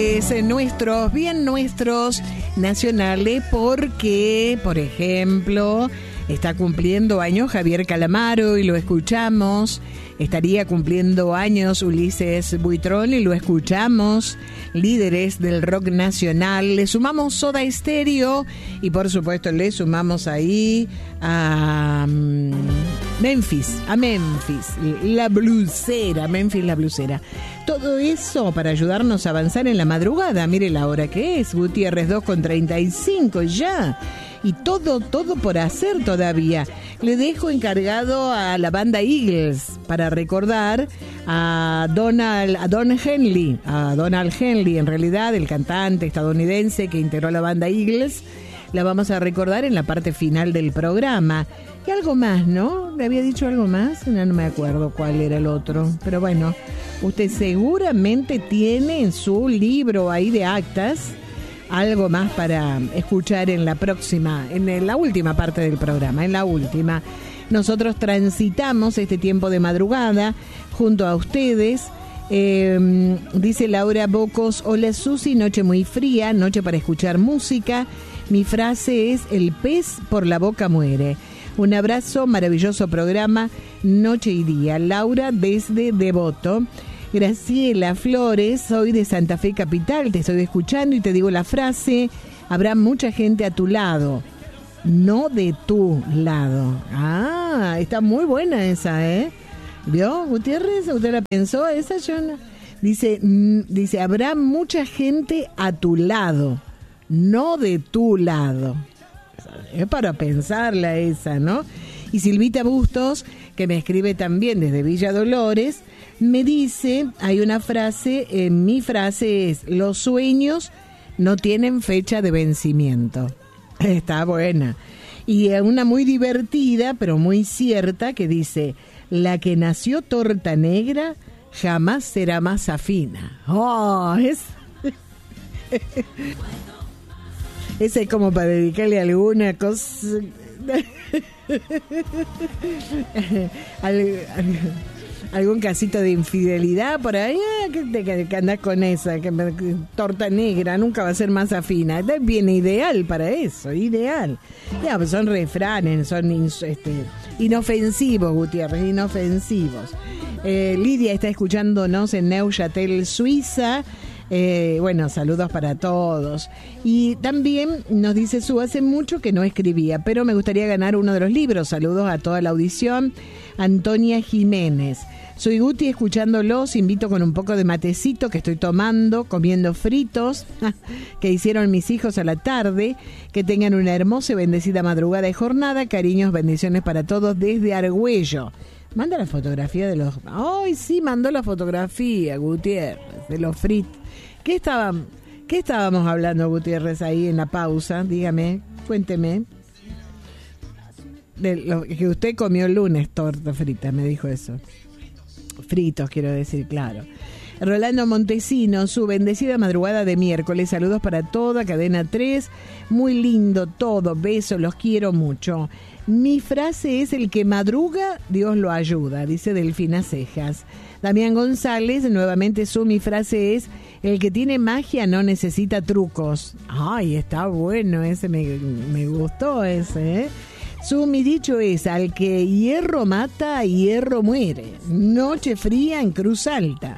Nuestros, bien nuestros nacionales, porque, por ejemplo, está cumpliendo años Javier Calamaro y lo escuchamos. Estaría cumpliendo años Ulises Buitrón y lo escuchamos. Líderes del rock nacional. Le sumamos Soda Stereo y por supuesto le sumamos ahí a Memphis, la blusera, Memphis la blusera. Todo eso para ayudarnos a avanzar en la madrugada. Mire la hora que es, Gutiérrez 2:35 ya. Y todo por hacer todavía. Le dejo encargado a la banda Eagles para recordar a Donald Henley, en realidad, el cantante estadounidense que integró la banda Eagles. La vamos a recordar en la parte final del programa. Y algo más, ¿no? ¿Le había dicho algo más? No me acuerdo cuál era el otro. Pero bueno, usted seguramente tiene en su libro ahí de actas algo más para escuchar en la próxima, en la última parte del programa, en la última. Nosotros transitamos este tiempo de madrugada junto a ustedes. Dice Laura Bocos: hola Susi, noche muy fría, noche para escuchar música. Mi frase es: el pez por la boca muere. Un abrazo, maravilloso programa, noche y día. Laura desde Devoto. Graciela Flores, soy de Santa Fe Capital, te estoy escuchando y te digo la frase: habrá mucha gente a tu lado, no de tu lado. Ah, está muy buena esa, ¿eh? ¿Vio, Gutiérrez? ¿Usted la pensó esa, John? Dice, habrá mucha gente a tu lado, no de tu lado. Es para pensarla esa, ¿no? Y Silvita Bustos, que me escribe también desde Villa Dolores, me dice, hay una frase, mi frase es: los sueños no tienen fecha de vencimiento. Está buena. Y una muy divertida, pero muy cierta, que dice: la que nació torta negra jamás será masa fina. Oh, ese es como para dedicarle alguna cosa. Algún casito de infidelidad por ahí, que andás con esa, torta negra, nunca va a ser masa fina. Es bien ideal para eso, ideal. Ya, pues son refranes, son inofensivos, Gutiérrez, inofensivos. Lidia está escuchándonos en Neuchâtel, Suiza. Bueno, saludos para todos. Y también nos dice hace mucho que no escribía, pero me gustaría ganar uno de los libros. Saludos a toda la audición. Antonia Jiménez. Soy Guti escuchándolos, invito con un poco de matecito que estoy tomando, comiendo fritos que hicieron mis hijos a la tarde. Que tengan una hermosa y bendecida madrugada y jornada. Cariños, bendiciones para todos desde Argüello. Manda la fotografía de los... ¡Ay, sí! Mandó la fotografía, Gutiérrez, de los fritos. ¿Qué estábamos hablando, Gutiérrez, ahí en la pausa? Dígame, cuénteme. De lo que usted comió el lunes, torta frita, me dijo eso. Fritos, quiero decir, claro. Rolando Montesino, su bendecida madrugada de miércoles. Saludos para toda Cadena 3. Muy lindo todo. Besos, los quiero mucho. Mi frase es: el que madruga, Dios lo ayuda, dice Delfina Cejas. Damián González, nuevamente mi frase es: el que tiene magia no necesita trucos. Ay, está bueno ese, me gustó ese, ¿eh? Mi dicho es: al que hierro mata, hierro muere. Noche fría en Cruz Alta.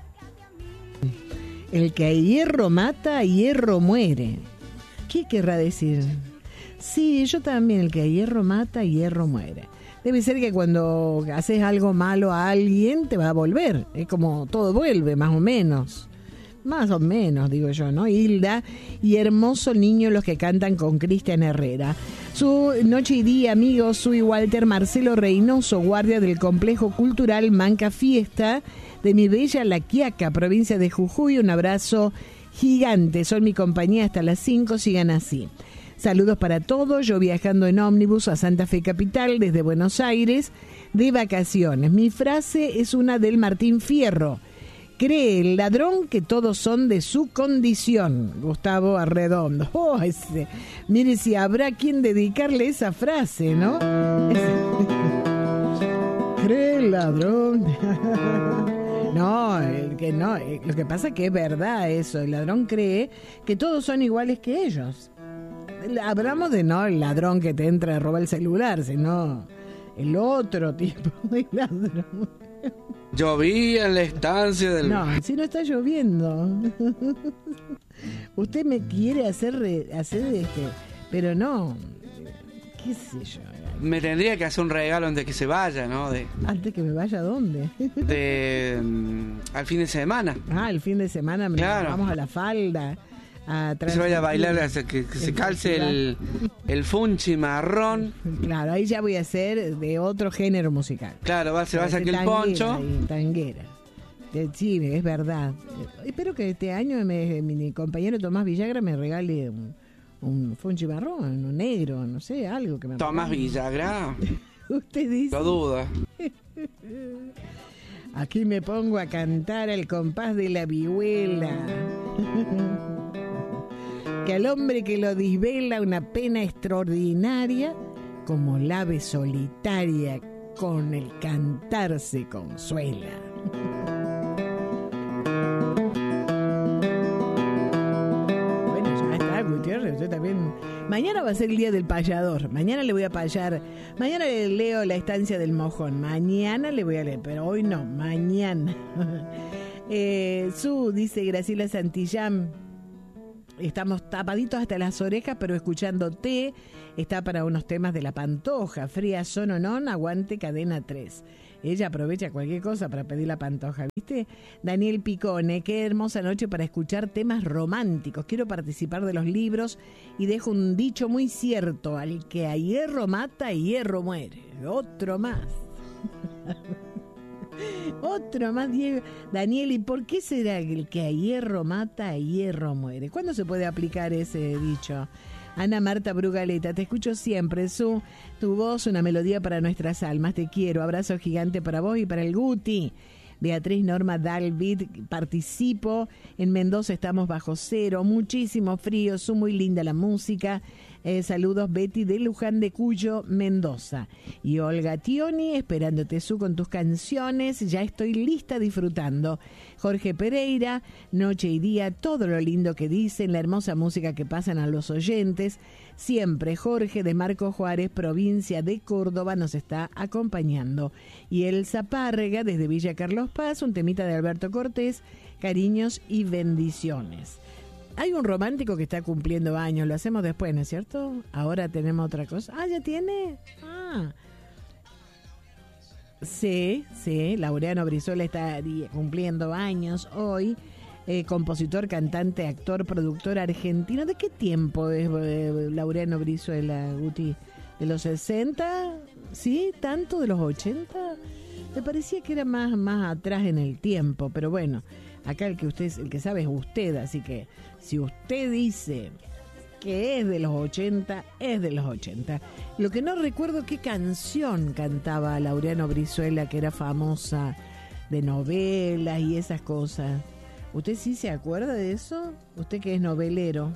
El que a hierro mata, hierro muere. ¿Qué querrá decir? Sí, yo también. El que a hierro mata, hierro muere. Debe ser que cuando haces algo malo a alguien te va a volver. Es como todo vuelve, más o menos. Más o menos, digo yo, ¿no? Hilda y hermoso niño los que cantan con Cristian Herrera. Su noche y día, amigos, soy Walter Marcelo Reynoso, guardia del Complejo Cultural Manca Fiesta de mi bella La Quiaca, provincia de Jujuy. Un abrazo gigante, son mi compañía hasta las 5, sigan así. Saludos para todos, yo viajando en ómnibus a Santa Fe Capital desde Buenos Aires de vacaciones. Mi frase es una del Martín Fierro: cree el ladrón que todos son de su condición. Gustavo Arredondo. Oh, mire si habrá quien dedicarle esa frase, ¿no? Cree el ladrón. No, que no, lo que pasa es que es verdad eso, el ladrón cree que todos son iguales que ellos. Hablamos de no el ladrón que te entra a robar el celular, sino el otro tipo de ladrón. Llovía en la estancia del... No, si no está lloviendo. Usted me quiere hacer pero no, qué sé yo. Me tendría que hacer un regalo antes que se vaya, ¿no? ¿Antes que me vaya a dónde? Al fin de semana. El fin de semana claro. Vamos a la falda. Que se vaya a bailar, que se calce el funchi marrón. Claro, ahí ya voy a hacer de otro género musical. Claro, se va a sacar el poncho. Tanguera. Sí, es verdad. Espero que este año mi compañero Tomás Villagra me regale un funchi marrón, un negro, no sé, algo que me... Tomás Villagra. Usted dice... Lo duda. Aquí me pongo a cantar al compás de la vihuela. Que al hombre que lo disvela una pena extraordinaria, como la ave solitaria con el cantar se consuela. Bueno, ya está, Gutiérrez, usted también. Mañana va a ser el día del payador. Mañana le voy a payar. Mañana le leo La estancia del mojón. Mañana le voy a leer, pero hoy no, mañana. Dice Graciela Santillán. Estamos tapaditos hasta las orejas, pero escuchándote. Está para unos temas de La Pantoja. Fría son o non, aguante cadena 3. Ella aprovecha cualquier cosa para pedir La Pantoja, ¿viste? Daniel Picone, qué hermosa noche para escuchar temas románticos. Quiero participar de los libros y dejo un dicho muy cierto. Al que a hierro mata, hierro muere. Otro más. Otro más, Diego. Daniel, ¿y por qué será que el que a hierro mata, a hierro muere? ¿Cuándo se puede aplicar ese dicho? Ana Marta Brugaleta, te escucho siempre. Tu voz, una melodía para nuestras almas. Te quiero. Abrazo gigante para vos y para el Guti. Beatriz Norma Dalvid, participo. En Mendoza estamos bajo cero, muchísimo frío, muy linda la música. Saludos, Betty de Luján de Cuyo, Mendoza. Y Olga Tioni, esperándote con tus canciones, ya estoy lista disfrutando. Jorge Pereira, noche y día, todo lo lindo que dicen, la hermosa música que pasan a los oyentes. Siempre Jorge de Marco Juárez, provincia de Córdoba, nos está acompañando. Y el Zapárrega, desde Villa Carlos Paz, un temita de Alberto Cortés, cariños y bendiciones. Hay un romántico que está cumpliendo años, lo hacemos después, ¿no es cierto? Ahora tenemos otra cosa. ¿Ya tiene? Sí, Laureano Brizuela está cumpliendo años hoy. Compositor, cantante, actor, productor argentino. ¿De qué tiempo es Laureano Brizuela, Guti? ¿De los 60? ¿Sí? ¿Tanto? ¿De los 80? Me parecía que era más atrás en el tiempo, pero bueno, acá el que sabe es usted, así que si usted dice que es de los 80, es de los 80. Lo que no recuerdo qué canción cantaba Laureano Brizuela, que era famosa de novelas y esas cosas. ¿Usted sí se acuerda de eso? Usted que es novelero.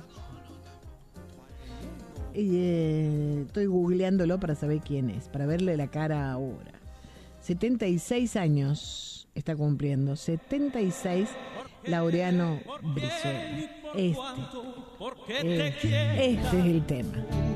Estoy googleándolo para saber quién es, para verle la cara ahora. 76 años está cumpliendo. 76, Laureano Brizuela. Este es el tema.